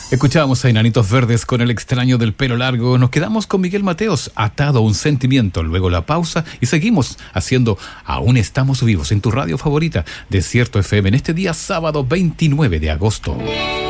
Escuchábamos a Enanitos Verdes con El extraño del pelo largo. Nos quedamos con Miguel Mateos, Atado a un sentimiento. Luego la pausa y seguimos haciendo Aún estamos vivos en tu radio favorita, Desierto FM, en este día sábado 29 de agosto.